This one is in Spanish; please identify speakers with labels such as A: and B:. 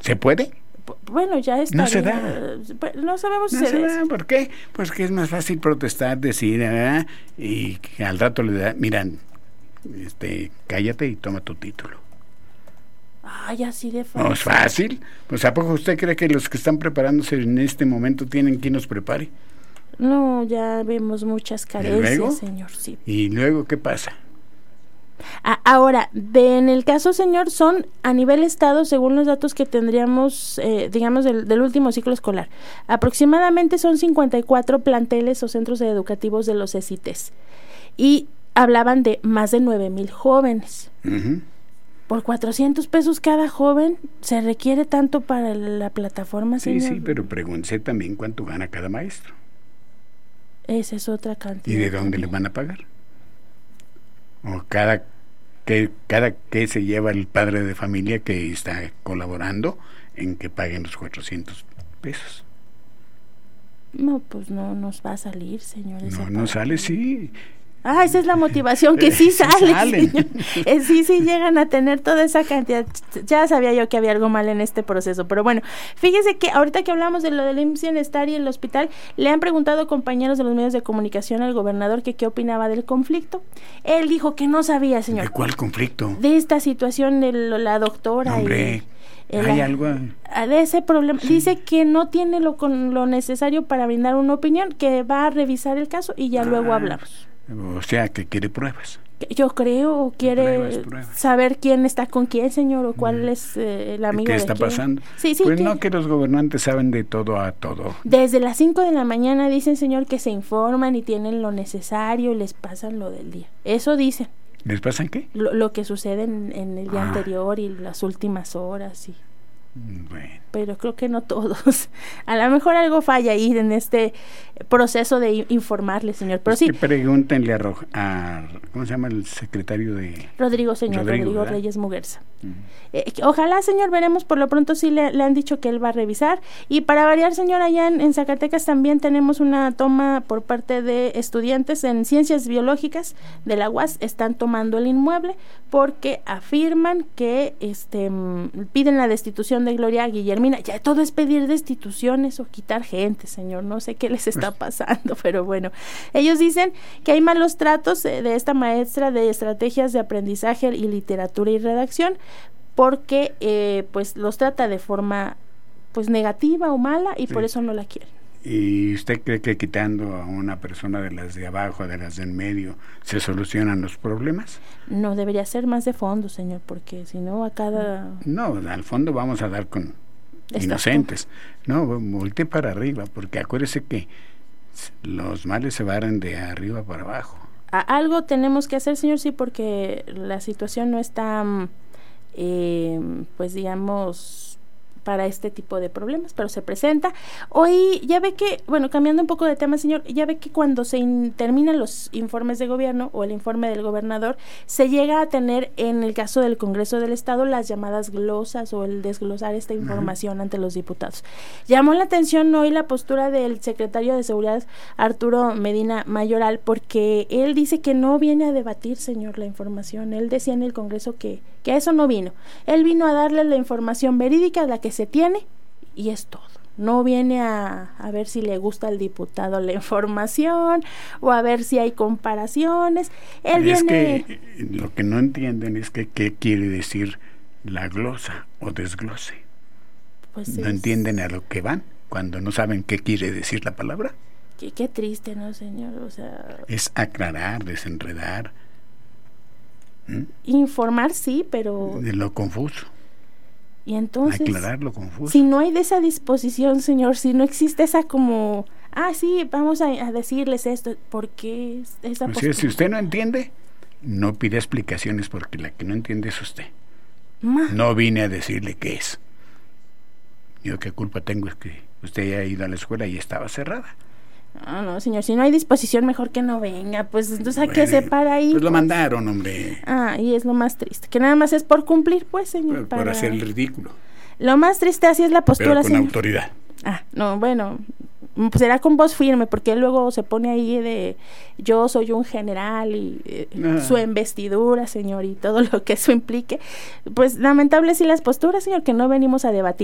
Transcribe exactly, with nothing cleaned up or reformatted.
A: ¿Se puede?
B: Bueno, ya está.
A: No se da.
B: No sabemos si
A: no
B: se,
A: se
B: da.
A: da. ¿Por qué? Pues que es más fácil protestar, decir, ¿verdad? Y que al rato le da, miran, este, cállate y toma tu título.
B: Ay, así de fácil.
A: No es fácil. Pues ¿a poco usted cree que los que están preparándose en este momento tienen quien los prepare?
B: No, ya vemos muchas carencias, señor, sí.
A: ¿Y luego qué pasa?
B: Ah, ahora, de, en el caso, señor, son a nivel estado, según los datos que tendríamos, eh, digamos, del, del último ciclo escolar. Aproximadamente son cincuenta y cuatro planteles o centros educativos de los C E C I T E S. Y hablaban de más de nueve mil jóvenes.
A: Uh-huh.
B: Por cuatrocientos pesos cada joven, ¿se requiere tanto para la plataforma, señor?
A: Sí, sí, pero pregúntese también cuánto gana cada maestro.
B: Esa es otra cantidad.
A: ¿Y de dónde le van a pagar? O cada que cada que se lleva el padre de familia que está colaborando en que paguen los cuatrocientos pesos.
B: No, pues no nos va a salir, señor.
A: No, no sale, sí.
B: Ah, esa es la motivación, que sí sale,
A: Salen.
B: señor. Eh, sí, sí llegan a tener toda esa cantidad. Ya sabía yo que había algo mal en este proceso, pero bueno, fíjese que ahorita que hablamos de lo del I M S S Bienestar y el hospital, le han preguntado compañeros de los medios de comunicación al gobernador que qué opinaba del conflicto. Él dijo que no sabía, señor.
A: ¿De cuál conflicto?
B: De esta situación de lo, la doctora.
A: No, hombre,
B: y,
A: hay
B: la,
A: algo...
B: de ese problema. Sí. Dice que no tiene lo, con, lo necesario para brindar una opinión, que va a revisar el caso y ya ah. luego hablamos.
A: O sea, que quiere pruebas.
B: Yo creo, o quiere
A: pruebas, pruebas.
B: saber quién está con quién, señor, o cuál mm. es eh, el amigo
A: ¿Qué
B: de
A: está
B: quién.
A: pasando?
B: Sí, sí.
A: Pues
B: que
A: no, que los gobernantes saben de todo a todo.
B: Desde las cinco de la mañana dicen, señor, que se informan y tienen lo necesario y les pasan lo del día. Eso dicen.
A: ¿Les pasan qué?
B: Lo, lo que sucede en, en el día
A: ah.
B: anterior y las últimas horas, sí.
A: Bueno.
B: Pero creo que no todos. A lo mejor algo falla ahí en este proceso de informarle, señor. Pero
A: es
B: sí.
A: Que pregúntenle a, Ro- a ¿cómo se llama el secretario de
B: Rodrigo, señor Rodrigo, Rodrigo Reyes Muguerza. Uh-huh. Eh, ojalá, señor, veremos. Por lo pronto sí le, le han dicho que él va a revisar. Y para variar, señor, allá en, en Zacatecas también tenemos una toma por parte de estudiantes en ciencias biológicas de la U A S. Están tomando el inmueble porque afirman que este piden la destitución de Gloria Guillermina. Ya todo es pedir destituciones o quitar gente, señor. No sé qué les está pasando, pero bueno. Ellos dicen que hay malos tratos de esta maestra de estrategias de aprendizaje y literatura y redacción porque eh, pues los trata de forma pues negativa o mala y sí. Por eso no la quieren.
A: ¿Y usted cree que quitando a una persona de las de abajo, de las del medio, se solucionan los problemas?
B: No, debería ser más de fondo, señor, porque si no a cada...
A: No, al fondo vamos a dar con inocentes. No, voltee para arriba, porque acuérdese que los males se barren de arriba para abajo.
B: A algo tenemos que hacer, señor, sí, porque la situación no está, eh, pues digamos... para este tipo de problemas, pero se presenta. Hoy ya ve que, bueno, cambiando un poco de tema, señor, ya ve que cuando se in, terminan los informes de gobierno o el informe del gobernador, se llega a tener, en el caso del Congreso del Estado, las llamadas glosas o el desglosar esta información uh-huh. ante los diputados. Llamó la atención hoy la postura del secretario de Seguridad, Arturo Medina Mayoral, porque él dice que no viene a debatir, señor, la información. Él decía en el Congreso que, que a eso no vino. Él vino a darle la información verídica, la que se tiene, y es todo. No viene a, a ver si le gusta al diputado la información o a ver si hay comparaciones. Él
A: es
B: viene...
A: que lo que no entienden es que qué quiere decir la glosa o desglose. Pues no es... entienden a lo que van cuando no saben qué quiere decir la palabra.
B: Qué, qué triste, ¿no, señor? O sea...
A: Es aclarar, desenredar.
B: ¿Mm? Informar, sí, pero...
A: De lo confuso.
B: Y entonces,
A: aclarar lo confuso.
B: Si no hay de esa disposición, señor, si no existe esa como, ah, sí, vamos a, a decirles esto, ¿por qué esa
A: o sea, si usted no entiende, no pida explicaciones, porque la que no entiende es usted. Ma. No vine a decirle qué es. Yo qué culpa tengo es que usted haya ido a la escuela y estaba cerrada.
B: No, no, señor, si no hay disposición, mejor que no venga, pues entonces a bueno, qué se para ahí.
A: Pues lo mandaron, hombre.
B: Ah, y es lo más triste, que nada más es por cumplir, pues, señor.
A: Por,
B: para...
A: por hacer el ridículo.
B: Lo más triste así es la postura,
A: pero con
B: señor.
A: autoridad.
B: Ah, no, bueno, pues será con voz firme, porque él luego se pone ahí de yo soy un general y eh, ah. su investidura, señor, y todo lo que eso implique. Pues lamentable sí las posturas, señor, que no venimos a debatir.